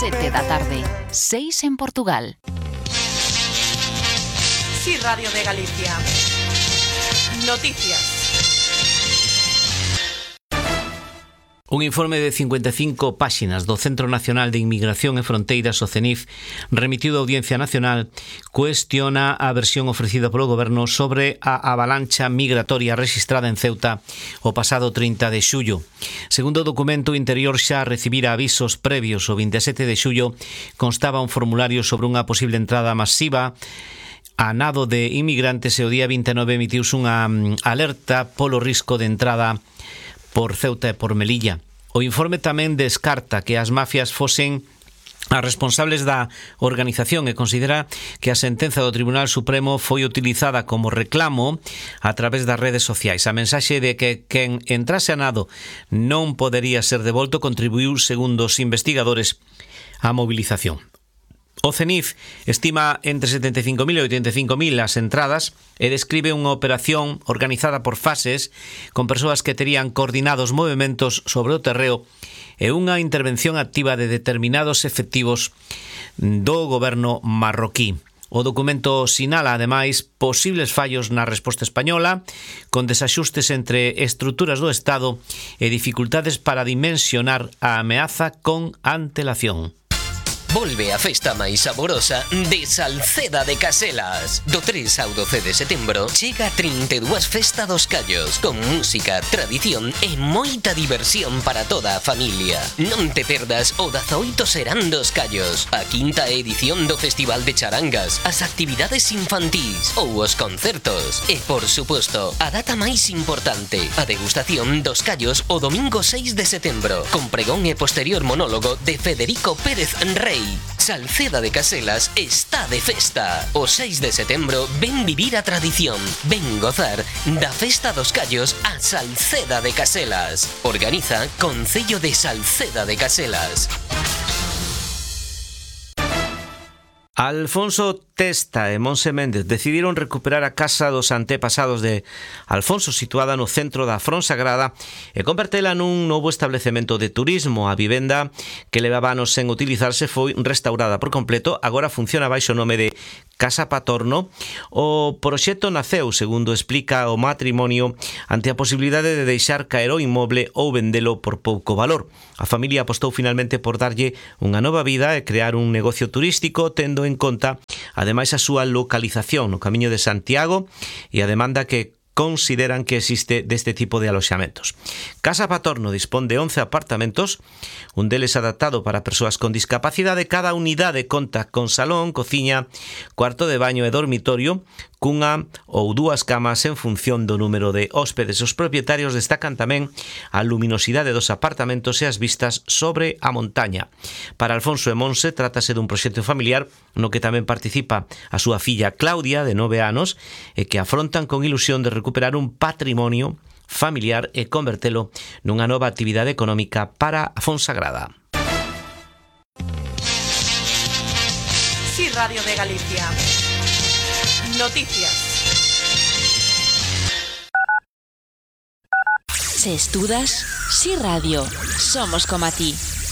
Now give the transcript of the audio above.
7 da tarde, 6 en Portugal. Sí, Radio de Galicia. Noticias. Un informe de 55 páxinas do Centro Nacional de Inmigración e Fronteiras, o CENIF, remitido á Audiencia Nacional, cuestiona a versión ofrecida polo Goberno sobre a avalancha migratoria rexistrada en Ceuta o pasado 30 de xullo. Segundo o documento, o Interior xa recibira avisos previos. O 27 de xullo constaba un formulario sobre unha posible entrada masiva a nado de inmigrantes e o día 29 emitiuse unha alerta polo risco de entrada por Ceuta e por Melilla. O informe tamén descarta que as mafias fosen as responsables da organización e considera que a sentenza do Tribunal Supremo foi utilizada como reclamo a través das redes sociais. A mensaxe de que quen entrase a nado non podería ser devolto contribuiu, segundo os investigadores, á movilización. O CENIF estima entre 75.000 e 85.000 as entradas e describe unha operación organizada por fases con persoas que terían coordinados movementos sobre o terreo e unha intervención activa de determinados efectivos do goberno marroquí. O documento sinala, ademais, posibles fallos na resposta española, con desaxustes entre estruturas do Estado e dificultades para dimensionar a ameaza con antelación. Volve a festa máis saborosa de Salceda de Caselas. Do 3 ao 12 de setembro chega 32 Festa dos Callos, con música, tradición e moita diversión para toda a familia. Non te perdas o 18 Serán dos Callos, a quinta edición do Festival de Charangas, as actividades infantís ou os concertos. E, por suposto, a data máis importante, a degustación dos callos o domingo 6 de setembro, con pregón e posterior monólogo de Federico Pérez Rey. Salceda de Caselas está de festa. O 6 de setembro ven vivir a tradición, ven gozar da Festa dos Callos a Salceda de Caselas. Organiza Concello de Salceda de Caselas. Alfonso Testa e Monse Méndez decidiron recuperar a casa dos antepasados de Alfonso, situada no centro da Fonsagrada, e convertela nun novo establecemento de turismo. A vivenda, que levaba anos sen utilizarse, foi restaurada por completo. Agora funciona baixo o nome de Casa Patorno. O proxecto naceu, segundo explica o matrimonio, ante a posibilidade de deixar caer o inmoble ou vendelo por pouco valor. A familia apostou finalmente por darlle unha nova vida e crear un negocio turístico, tendo en conta, ademais, a súa localización no Camiño de Santiago e a demanda que consideran que existe deste tipo de aloxamentos. Casa Patorno dispón de 11 apartamentos, un deles adaptado para persoas con discapacidade. Cada unidade conta con salón, cociña, cuarto de baño e dormitorio, cunha ou dúas camas en función do número de hóspedes. Os propietarios destacan tamén a luminosidade dos apartamentos e as vistas sobre a montaña. Para Alfonso e Monse trátase dun proxecto familiar no que tamén participa a súa filla Claudia, de 9 anos, e que afrontan con ilusión de recuperar un patrimonio familiar e convertelo nunha nova actividade económica para a Fonsagrada. Sí, Radio de Galicia. Noticias. Se estudas, Sí Radio, somos como a ti.